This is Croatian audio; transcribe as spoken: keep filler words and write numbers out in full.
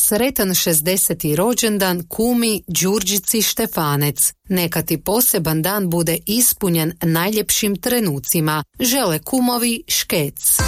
Sretan šezdeseti rođendan kumi Đurđici Štefanec. Neka ti poseban dan bude ispunjen najljepšim trenucima. Žele kumovi Škec.